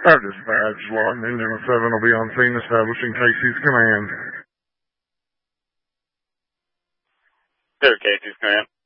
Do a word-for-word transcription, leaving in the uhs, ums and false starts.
Our dispatch, Lawton Engine seven will be on scene establishing Casey's command. Sure, Casey's command.